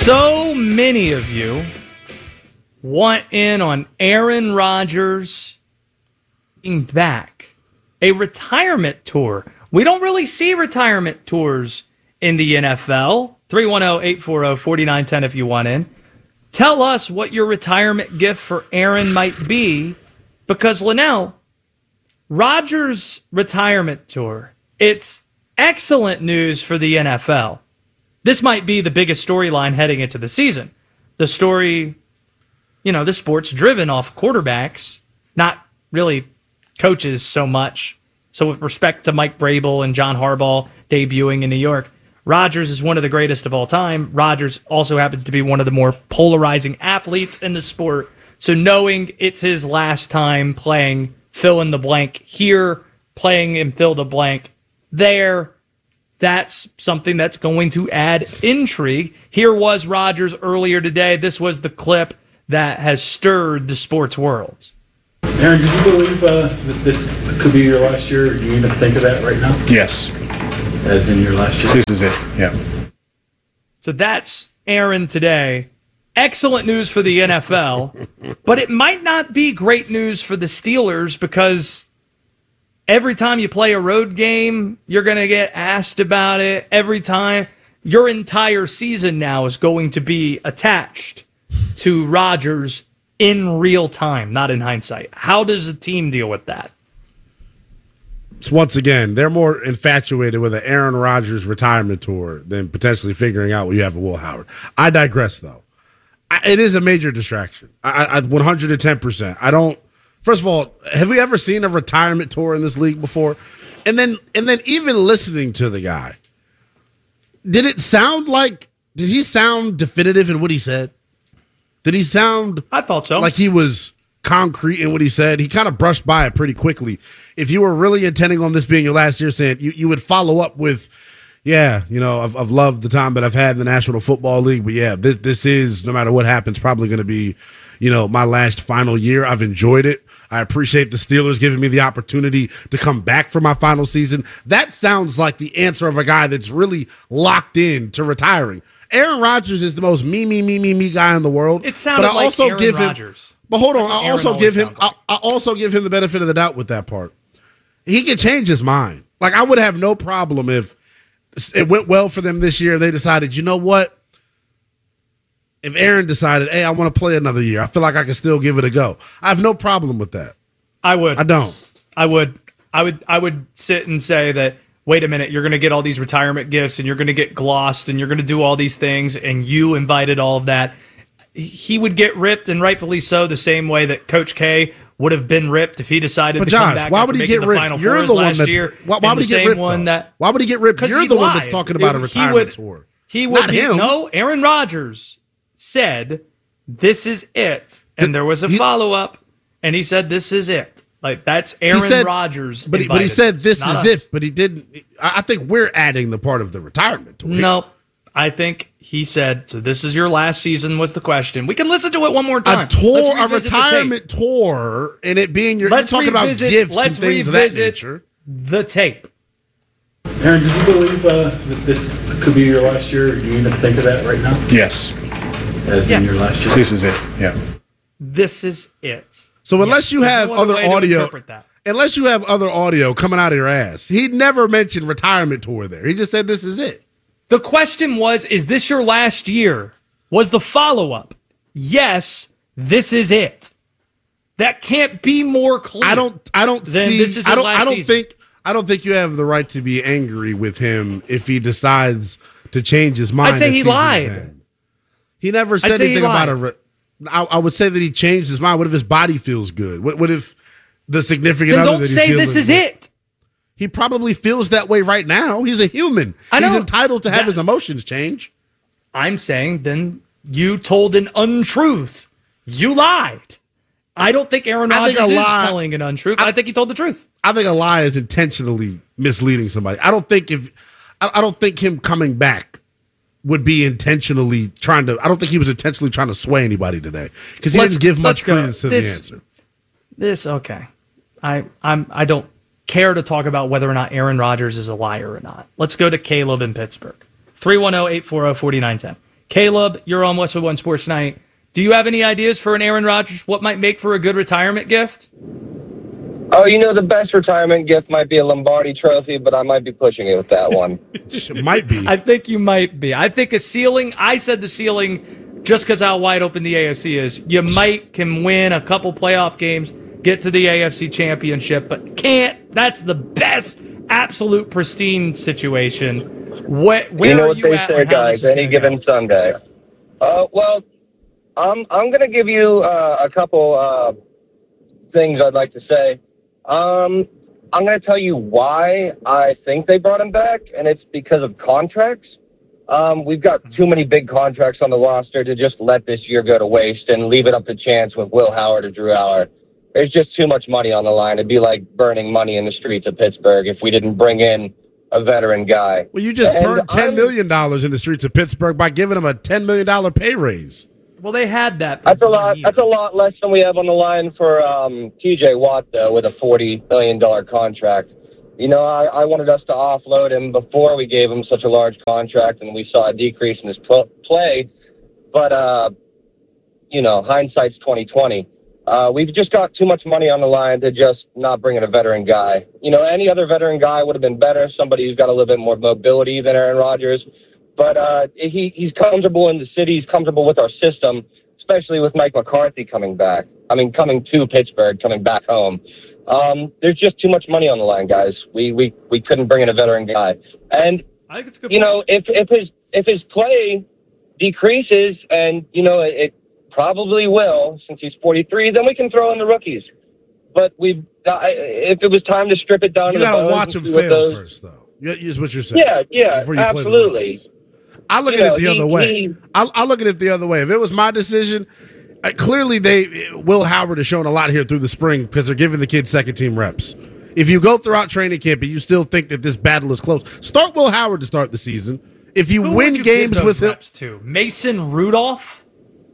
So many of you want in on Aaron Rodgers being back. A retirement tour. We don't really see retirement tours in the NFL. 310-840-4910 if you want in. Tell us what your retirement gift for Aaron might be, because Linnell, Rodgers' retirement tour, it's excellent news for the NFL. This might be the biggest storyline heading into the season. The story, the sport's driven off quarterbacks, not really coaches so much. So with respect to Mike Vrabel and John Harbaugh debuting in New York, Rodgers is one of the greatest of all time. Rodgers also happens to be one of the more polarizing athletes in the sport. So knowing it's his last time playing fill in the blank here, playing in fill the blank there, that's something that's going to add intrigue. Here was Rodgers earlier today. This was the clip that has stirred the sports world. Aaron, did you believe that this could be your last year? Or do you even think of that right now? Yes. As in your last year? This is it, yeah. So that's Aaron today. Excellent news for the NFL, but it might not be great news for the Steelers, because every time you play a road game, you're going to get asked about it. Every time, your entire season now is going to be attached to Rodgers in real time, not in hindsight. How does a team deal with that? Once again, they're more infatuated with an Aaron Rodgers retirement tour than potentially figuring out what you have with Will Howard. I digress, though. It is a major distraction. I 110%. I don't. First of all, have we ever seen a retirement tour in this league before? And then even listening to the guy, did he sound definitive in what he said? Did he sound I thought so. Like he was concrete in what he said? He kind of brushed by it pretty quickly. If you were really intending on this being your last year, saying you would follow up with, I've loved the time that I've had in the National Football League, but yeah, this is, no matter what happens, probably going to be, my last final year. I've enjoyed it. I appreciate the Steelers giving me the opportunity to come back for my final season. That sounds like the answer of a guy that's really locked in to retiring. Aaron Rodgers is the most me guy in the world. It sounded like Aaron Rodgers. But hold on, I also give him the benefit of the doubt with that part. He can change his mind. Like, I would have no problem if it went well for them this year. They decided, you know what? If Aaron decided, hey, I want to play another year, I feel like I can still give it a go. I have no problem with that. I would. I don't. I would sit and say that, wait a minute, you're going to get all these retirement gifts and you're going to get glossed and you're going to do all these things and you invited all of that. He would get ripped, and rightfully so, the same way that Coach K would have been ripped if he decided to come back. Why would he get ripped? You're the one that's why would he get ripped? Why would he get ripped? You're the one that's talking about a retirement tour. He would. No, Aaron Rodgers said, "This is it," and there was a follow up, and he said, "This is it." Like, that's Aaron Rodgers. But he said, "This is it," but he didn't. I think we're adding the part of the retirement tour. No. I think he said, so this is your last season was the question. We can listen to it one more time. A retirement tour, and it being you're talking about gifts and things of that nature. The tape. Aaron, did you believe that this could be your last year? Or do you even think of that right now? Yes. As in your last year? This is it, yeah. This is it. So unless you have other audio, coming out of your ass, he never mentioned retirement tour there. He just said, this is it. The question was, is this your last year? Was the follow-up, yes, this is it. That can't be more clear. I don't think you have the right to be angry with him if he decides to change his mind. I'd say he lied. He never said anything about I would say that he changed his mind. What if his body feels good? What if the significant other that he's dealing with? Don't say this is it. He probably feels that way right now. He's a human. He's entitled to have his emotions change. I'm saying then you told an untruth. You lied. I don't think Aaron Rodgers is telling an untruth. I think he told the truth. I think a lie is intentionally misleading somebody. I don't think him coming back would be intentionally trying to. I don't think he was intentionally trying to sway anybody today because he didn't give much credence to the answer. Okay. I don't care to talk about whether or not Aaron Rodgers is a liar or not. Let's go to Caleb in Pittsburgh. 310-840-4910. Caleb, you're on Westwood One Sports Night. Do you have any ideas for an Aaron Rodgers? What might make for a good retirement gift? Oh, the best retirement gift might be a Lombardi trophy, but I might be pushing it with that one. Might be. I think you might be. I think a ceiling, I said the ceiling just because how wide open the AFC is. You can win a couple playoff games, get to the AFC championship, but can't. That's the best, absolute pristine situation. Where are you at? Say, guys, any given Sunday. Well, I'm going to give you a couple things I'd like to say. I'm going to tell you why I think they brought him back, and it's because of contracts. We've got too many big contracts on the roster to just let this year go to waste and leave it up to chance with Will Howard or Drew Aller. There's just too much money on the line. It'd be like burning money in the streets of Pittsburgh if we didn't bring in a veteran guy. Well, you just burned $10 million in the streets of Pittsburgh by giving him a $10 million pay raise. Well, they had that. That's a lot. That's a lot less than we have on the line for T.J. Watt, though, with a $40 million contract. I wanted us to offload him before we gave him such a large contract, and we saw a decrease in his play. But hindsight's 2020. We've just got too much money on the line to just not bring in a veteran guy. Any other veteran guy would have been better. Somebody who's got a little bit more mobility than Aaron Rodgers. But he's comfortable in the city. He's comfortable with our system, especially with Mike McCarthy coming back. Coming to Pittsburgh, coming back home. There's just too much money on the line, guys. We couldn't bring in a veteran guy. And I think it's good. If his play decreases, and it probably will, since he's 43, then we can throw in the rookies. But if it was time to strip it down, you got to watch him fail first, though. Is what you're saying. Yeah, absolutely. I look at it the other way. I look at it the other way. If it was my decision, clearly Will Howard has shown a lot here through the spring because they're giving the kid second-team reps. If you go throughout training camp and you still think that this battle is close, start Will Howard to start the season. If you win games with him, to Mason Rudolph.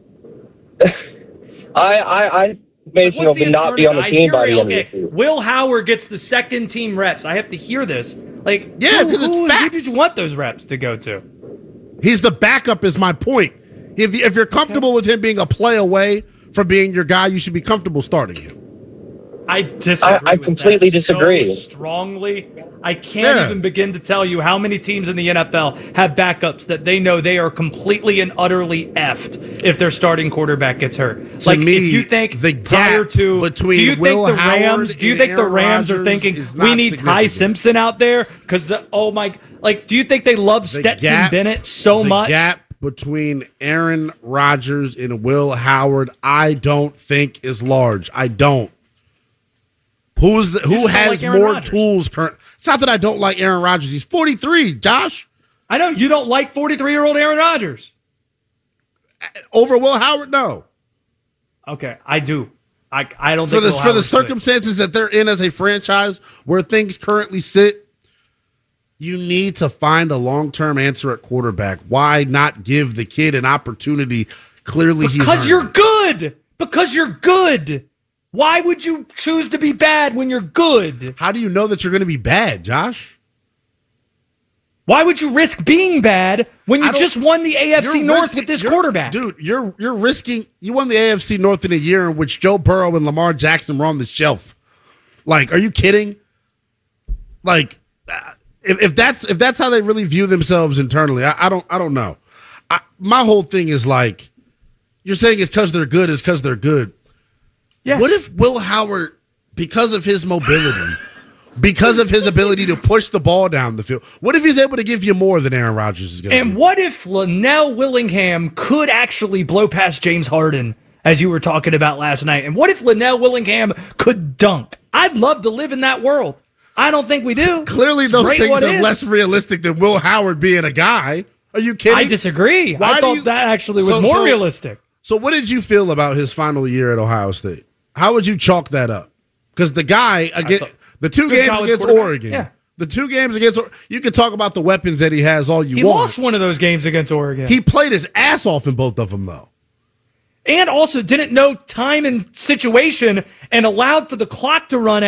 Mason will not be on the team by the end of the season. Will Howard gets the second-team reps. I have to hear this. Who did you want those reps to go to? He's the backup is my point. If you're comfortable with him being a play away from being your guy, you should be comfortable starting him. I disagree. I completely disagree. So strongly. I can't even begin to tell you how many teams in the NFL have backups that they know they are completely and utterly effed if their starting quarterback gets hurt. To me, if you think the gap between Will Howard do you think the Rams are thinking we need Ty Simpson out there because do you think they love Stetson Bennett so much? The gap between Aaron Rodgers and Will Howard, I don't think is large. I don't. Who has more tools? It's not that I don't like Aaron Rodgers. He's 43, Josh. I know you don't like 43-year-old Aaron Rodgers. Over Will Howard, no. Okay, I do. I don't think for the circumstances that they're in as a franchise where things currently sit, you need to find a long-term answer at quarterback. Why not give the kid an opportunity? Clearly, because you're good. Because you're good. Why would you choose to be bad when you're good? How do you know that you're going to be bad, Josh? Why would you risk being bad when you just won the AFC North with this quarterback? Dude, you're risking. You won the AFC North in a year in which Joe Burrow and Lamar Jackson were on the shelf. Are you kidding? If that's how they really view themselves internally, I don't know. My whole thing is you're saying it's because they're good. It's because they're good. Yes. What if Will Howard, because of his mobility, because of his ability to push the ball down the field, what if he's able to give you more than Aaron Rodgers is going to? And what if Linnell Willingham could actually blow past James Harden, as you were talking about last night? And what if Linnell Willingham could dunk? I'd love to live in that world. I don't think we do. Clearly, those things are less realistic than Will Howard being a guy. Are you kidding? I disagree. I thought that actually was more realistic. So what did you feel about his final year at Ohio State? How would you chalk that up? Because the guy, the two games against Oregon, the two games against you can talk about the weapons that he has all you want. He lost one of those games against Oregon. He played his ass off in both of them, though. And also didn't know time and situation and allowed for the clock to run out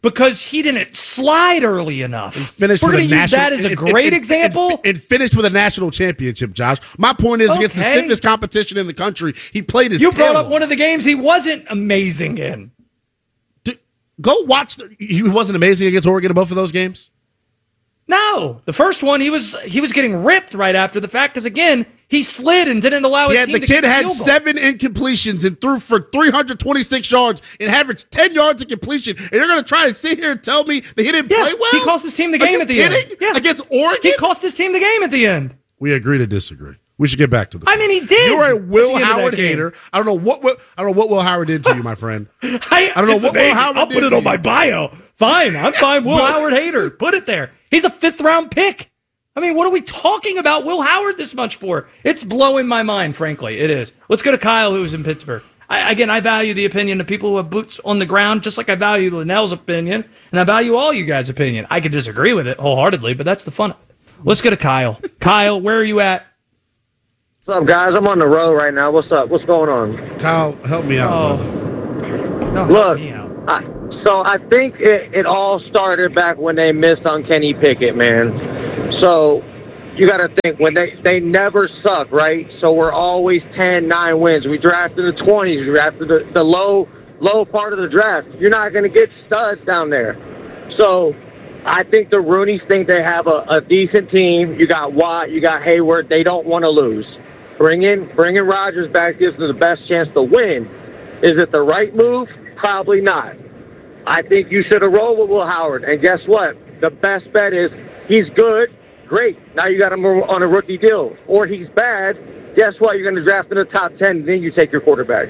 because he didn't slide early enough. Finished We're with a going to use national, that as a great example. It finished with a national championship, Josh. My point is, against the stiffest competition in the country, he played his. You brought up one of the games he wasn't amazing in. Go watch. He wasn't amazing against Oregon in both of those games. No, the first one he was getting ripped right after the fact because again he slid and didn't allow his team to the kid had field goal. 7 incompletions and threw for 326 yards and averaged 10 yards of completion. And you're going to try and sit here and tell me that he didn't play well? He cost his team the game at the end. Yeah. Against Oregon? He cost his team the game at the end. We agree to disagree. We should get back to this. I mean, he did. You're a Will Howard hater. I don't know what Will Howard did to you, my friend. I don't know what Will Howard I'll did put it to on my you. bio. Fine, I'm fine. Will Howard hater. Put it there. He's a 5th round pick. I mean, what are we talking about Will Howard this much for? It's blowing my mind, frankly. It is. Let's go to Kyle, who's in Pittsburgh. I value the opinion of people who have boots on the ground, just like I value Linnell's opinion, and I value all you guys' opinion. I could disagree with it wholeheartedly, but that's the fun of it. Let's go to Kyle. Kyle, where are you at? What's up, guys? I'm on the road right now. What's up? What's going on? Kyle, help me out, brother. No, Look, help me out. So I think it all started back when they missed on Kenny Pickett, man. So you got to think, when they never suck, right? So we're always 10-9 wins. We drafted the 20s. We drafted the low part of the draft. You're not going to get studs down there. So I think the Rooneys think they have a decent team. You got Watt, you got Hayward. They don't want to lose. Bringing Rodgers back gives them the best chance to win. Is it the right move? Probably not. I think you should have rolled with Will Howard. And guess what? The best bet is he's good. Great. Now you got him on a rookie deal. Or he's bad. Guess what? You're going to draft in the top 10, and then you take your quarterback.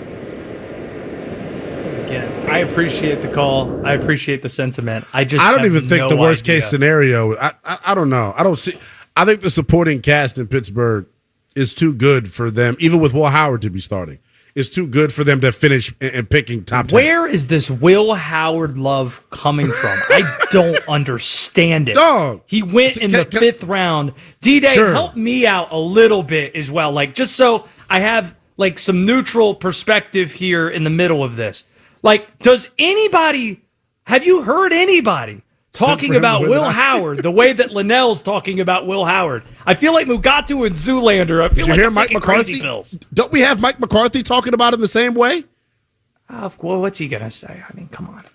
Again, I appreciate the call. I appreciate the sentiment. I don't even think the worst idea. case scenario. I don't know. I think the supporting cast in Pittsburgh is too good for them, even with Will Howard to be starting. It's too good for them to finish and picking top 10. Where is this Will Howard love coming from? I don't understand it. Dog. He went in the 5th round. D-Day, help me out a little bit as well. Like, just so I have like some neutral perspective here in the middle of this. Like, have you heard anybody talking about Will Howard the way that Linnell's talking about Will Howard? I feel like Mugatu and Zoolander. I feel Did you like hear I'm Mike taking McCarthy? crazy pills. Don't we have Mike McCarthy talking about it in the same way? Well, what's he gonna say? I mean, come on.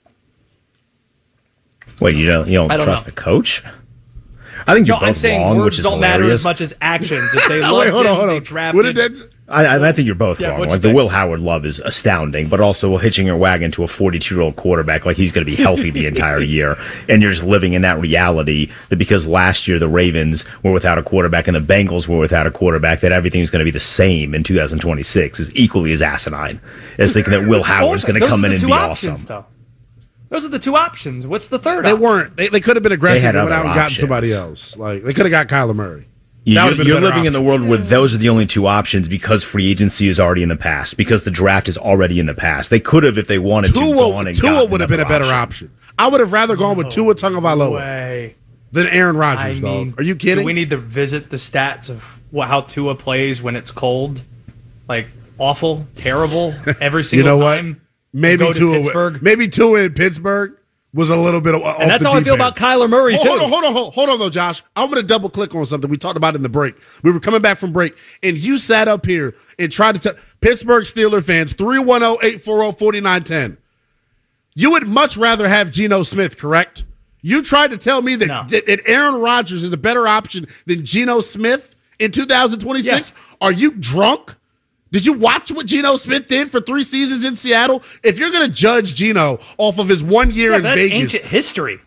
Wait, you don't trust the coach? I think you're both I'm saying wrong, words which is don't matter hilarious. as much as actions. If they loved him, they drafted. I think you're both wrong. what'd Like, you the think? Will Howard love is astounding, but also hitching your wagon to a 42-year-old quarterback like he's going to be healthy the entire year, and you're just living in that reality that because last year the Ravens were without a quarterback and the Bengals were without a quarterback, that everything's going to be the same in 2026 is equally as asinine as thinking that Will Howard's going to come in and be awesome. Though. Those are the two options. What's the third? They weren't. They could have been aggressive had and went other out and gotten options. somebody else. Like they could have got Kyler Murray. You're living in the world where those are the only two options because free agency is already in the past, because the draft is already in the past. They could have, if they wanted to, gone and Tua gotten would have been a another better option. I would have rather gone with Tua Tagovailoa than Aaron Rodgers, dog. Are you kidding? Do we need to visit the stats of how Tua plays when it's cold? Like, awful, terrible, every single time? Maybe go to Tua. Pittsburgh? Maybe Tua in Pittsburgh was a little bit off And that's the how I deep feel end. about Kyler Murray, too. Hold on, though, Josh. I'm going to double click on something we talked about in the break. We were coming back from break, and you sat up here and tried to tell Pittsburgh Steelers fans, 310-840-4910. You would much rather have Geno Smith, correct? You tried to tell me that Aaron Rodgers is a better option than Geno Smith in 2026? Yes. Are you drunk? Did you watch what Geno Smith did for 3 seasons in Seattle? If you're going to judge Geno off of his 1 year in that's Vegas, ancient history.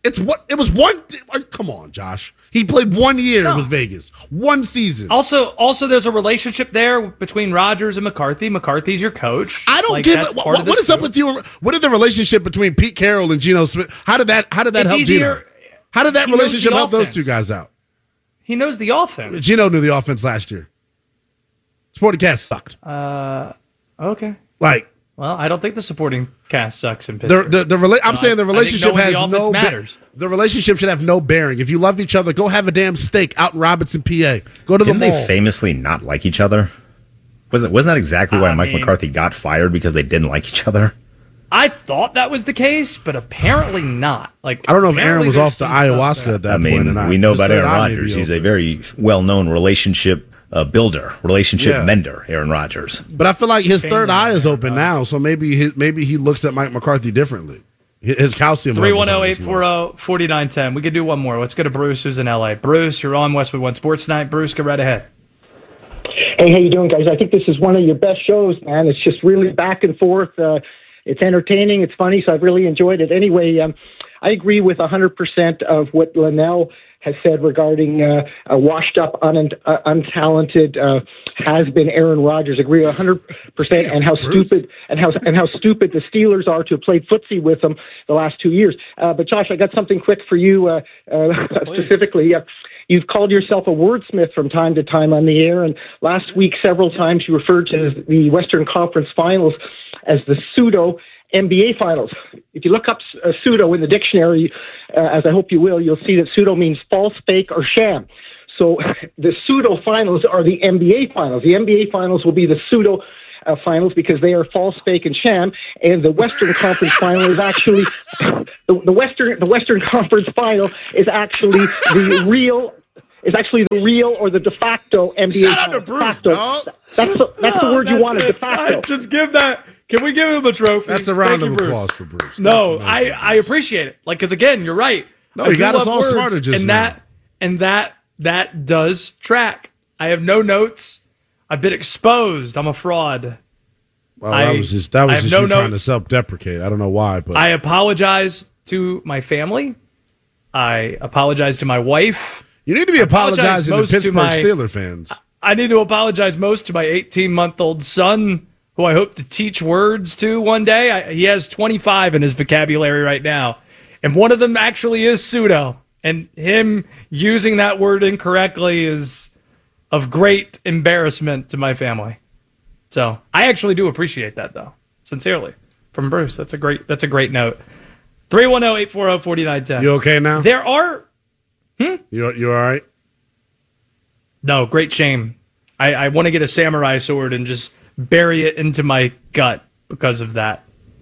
Come on, Josh. He played 1 year with Vegas, 1 season. Also, there's a relationship there between Rodgers and McCarthy. McCarthy's your coach. I don't give it. What is up with you? What is the relationship between Pete Carroll and Geno Smith? How did that help Geno? How did that relationship help those two guys out? He knows the offense. Geno knew the offense last year. Supporting cast sucked. Okay. Well, I don't think the supporting cast sucks in Pittsburgh. I'm saying the relationship has no matters. The relationship should have no bearing. If you love each other, go have a damn steak out in Robinson, PA. Go to Didn't the mall. they famously not like each other? Wasn't that exactly why Mike McCarthy got fired, because they didn't like each other? I thought that was the case, but apparently not. Like I don't know if Aaron apparently was there's off the some stuff ayahuasca there. at that I point or mean, not. we know His about third Aaron eye may be Rodgers. He's a open. very well-known relationship builder, relationship Yeah. mender, Aaron Rodgers. But I feel like his Family third eye is man, open now, so maybe he looks at Mike McCarthy differently. His calcium levels are this low. 310-840-4910. We could do one more. Let's go to Bruce, who's in L.A. Bruce, you're on Westwood One Sports Night. Bruce, go right ahead. Hey, how you doing, guys? I think this is one of your best shows, man. It's just really back and forth. It's entertaining. It's funny, so I've really enjoyed it. Anyway, I agree with 100% of what Linnell has said regarding a washed-up, untalented has-been Aaron Rodgers. Agree 100%, and how stupid and how stupid the Steelers are to have played footsie with them the last 2 years. But Josh, I got something quick for you specifically. You've called yourself a wordsmith from time to time on the air, and last week several times you referred to the Western Conference Finals as the pseudo NBA Finals. If you look up pseudo in the dictionary, as I hope you will, you'll see that pseudo means false, fake, or sham. So the pseudo finals are the NBA Finals. The NBA Finals will be the pseudo finals because they are false, fake, and sham. And the Western Conference Final is actually the Western Conference Final is actually the real. Is actually the real or the de facto NBA. Shout out to Bruce, dog. That's the word you wanted, de facto. Just give that. Can we give him a trophy? That's a round Thank of you, Bruce. applause for Bruce. No, That's amazing. I appreciate it. Like, because again, you're right. No, I he do got us love all words, smarter just and now. that does track. I have no notes. I've been exposed. I'm a fraud. Well, I that was just have you no trying to notes. self-deprecate. I don't know why, but I apologize to my family. I apologize to my wife. you need to be apologizing to most to Pittsburgh my- Steelers fans. I need to apologize most to my 18-month-old son, who I hope to teach words to one day. He has 25 in his vocabulary right now, and one of them actually is pseudo. And him using that word incorrectly is of great embarrassment to my family. So I actually do appreciate that, though, sincerely, from Bruce. That's a great note. 310-840-4910. You okay now? There are You all right? no great shame. I want to get a samurai sword and just bury it into my gut because of that.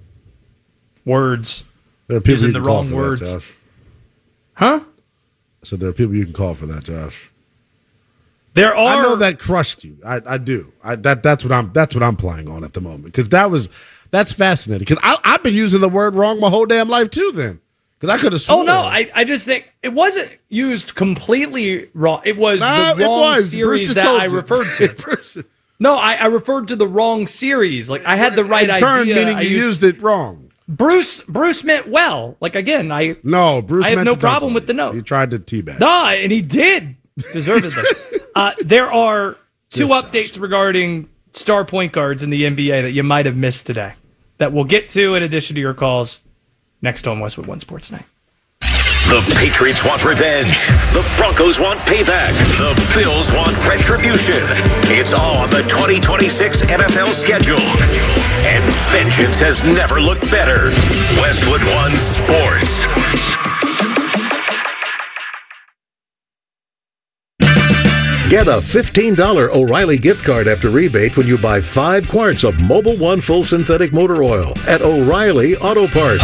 Words. There are people Using you the can call wrong for words. that, Josh. Huh? So there are people you can call for that, Josh. There are. I know that crushed you. I do. That's what I'm playing on at the moment because that's fascinating. Because I've been using the word wrong my whole damn life too. Then because I could have. Oh no! I just think it wasn't used completely wrong. It was the it wrong was. Bruce series just that told I you. referred to. Bruce- No, I referred to the wrong series. Like I had the right in turn, idea. meaning I you used it wrong. Bruce meant well. Like again, No, Bruce. I have meant no to problem compliment with the you. note. He tried to teabag. Nah, and he did deservedly. There are two Just updates regarding star point guards in the NBA that you might have missed today that we'll get to in addition to your calls next on Westwood One Sports Night. The Patriots want revenge. The Broncos want payback. The Bills want retribution. It's all on the 2026 NFL schedule. And vengeance has never looked better. Westwood One Sports. Get a $15 O'Reilly gift card after rebate when you buy 5 quarts of Mobil 1 full synthetic motor oil at O'Reilly Auto Parts.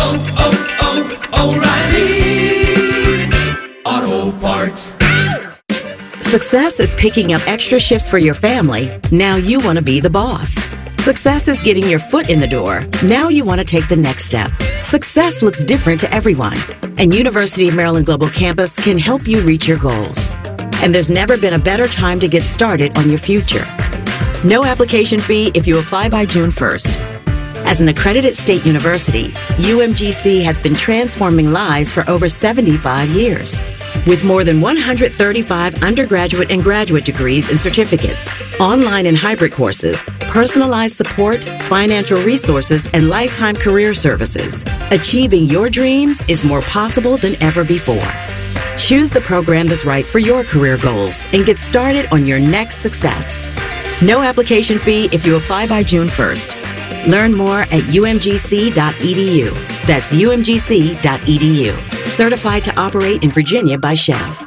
O'Reilly Auto Parts. Success is picking up extra shifts for your family. Now you want to be the boss. Success is getting your foot in the door. Now you want to take the next step. Success looks different to everyone, and University of Maryland Global Campus can help you reach your goals. And there's never been a better time to get started on your future. No application fee if you apply by June 1st. As an accredited state university, UMGC has been transforming lives for over 75 years. With more than 135 undergraduate and graduate degrees and certificates, online and hybrid courses, personalized support, financial resources, and lifetime career services, achieving your dreams is more possible than ever before. Choose the program that's right for your career goals and get started on your next success. No application fee if you apply by June 1st. Learn more at umgc.edu. That's umgc.edu. Certified to operate in Virginia by Chev.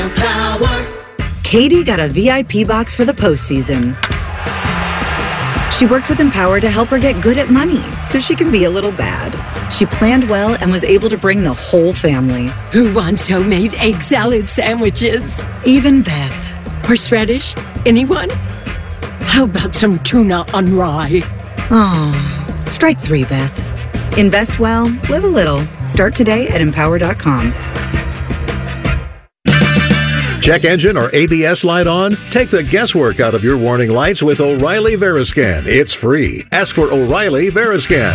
Empower. Katie got a VIP box for the postseason. She worked with Empower to help her get good at money so she can be a little bad. She planned well and was able to bring the whole family. Who wants homemade egg salad sandwiches? Even Beth. Horseradish? Anyone? How about some tuna on rye? Oh, strike 3, Beth. Invest well, live a little. Start today at Empower.com. Check engine or ABS light on? Take the guesswork out of your warning lights with O'Reilly Veriscan. It's free. Ask for O'Reilly Veriscan.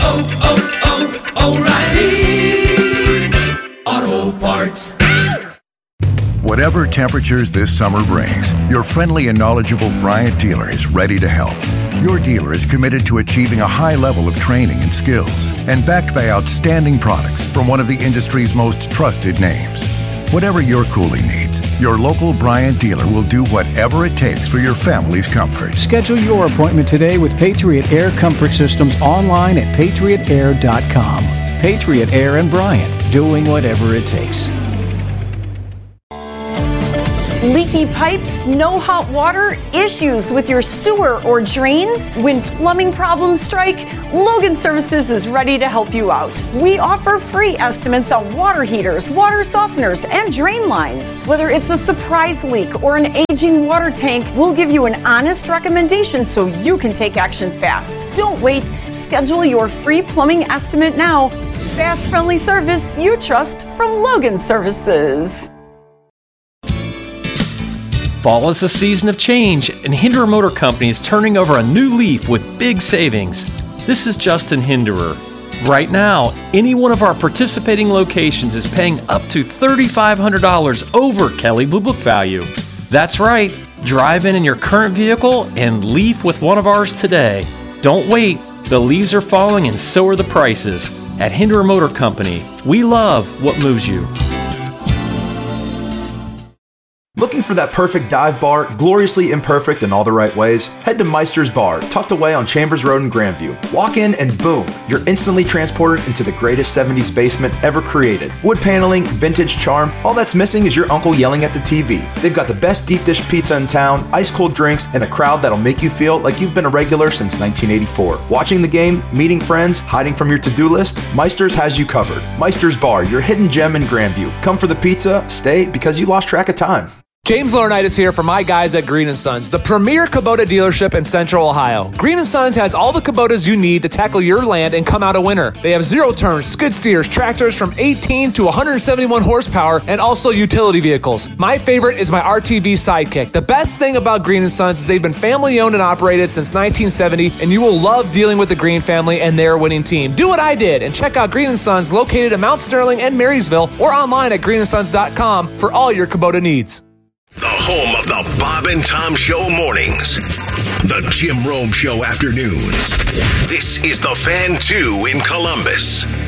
O'Reilly Auto Parts. Whatever temperatures this summer brings, your friendly and knowledgeable Bryant dealer is ready to help. Your dealer is committed to achieving a high level of training and skills and backed by outstanding products from one of the industry's most trusted names. Whatever your cooling needs, your local Bryant dealer will do whatever it takes for your family's comfort. Schedule your appointment today with Patriot Air Comfort Systems online at patriotair.com. Patriot Air and Bryant, doing whatever it takes. Leaky pipes, no hot water, issues with your sewer or drains? When plumbing problems strike, Logan Services is ready to help you out. We offer free estimates on water heaters, water softeners, and drain lines. Whether it's a surprise leak or an aging water tank, we'll give you an honest recommendation so you can take action fast. Don't wait. Schedule your free plumbing estimate now. Fast, friendly service you trust from Logan Services. Fall is a season of change, and Hinderer Motor Company is turning over a new leaf with big savings. This is Justin Hinderer. Right now, any one of our participating locations is paying up to $3,500 over Kelley Blue Book value. That's right. Drive in your current vehicle and leaf with one of ours today. Don't wait. The leaves are falling and so are the prices. At Hinderer Motor Company, we love what moves you. Looking for that perfect dive bar, gloriously imperfect in all the right ways? Head to Meister's Bar, tucked away on Chambers Road in Grandview. Walk in and boom, you're instantly transported into the greatest 70s basement ever created. Wood paneling, vintage charm, all that's missing is your uncle yelling at the TV. They've got the best deep dish pizza in town, ice cold drinks, and a crowd that'll make you feel like you've been a regular since 1984. Watching the game, meeting friends, hiding from your to-do list, Meister's has you covered. Meister's Bar, your hidden gem in Grandview. Come for the pizza, stay because you lost track of time. James Laurinaitis here for my guys at Green & Sons, the premier Kubota dealership in Central Ohio. Green & Sons has all the Kubotas you need to tackle your land and come out a winner. They have zero-turn skid steers, tractors from 18 to 171 horsepower, and also utility vehicles. My favorite is my RTV Sidekick. The best thing about Green & Sons is they've been family-owned and operated since 1970, and you will love dealing with the Green family and their winning team. Do what I did and check out Green & Sons located in Mount Sterling and Marysville or online at greenandsons.com for all your Kubota needs. The home of the Bob and Tom Show mornings. The Jim Rome Show afternoons. This is The Fan 2 in Columbus.